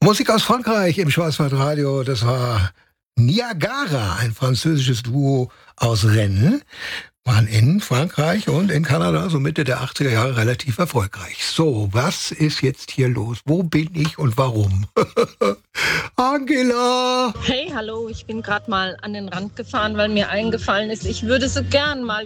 Musik aus Frankreich im Schwarzwaldradio, das war Niagara, ein französisches Duo aus Rennes, waren in Frankreich und in Kanada so Mitte der 80er Jahre relativ erfolgreich. So, was ist jetzt hier los? Wo bin ich und warum? Angela! Hey, hallo, ich bin gerade mal an den Rand gefahren, weil mir eingefallen ist, ich würde so gern mal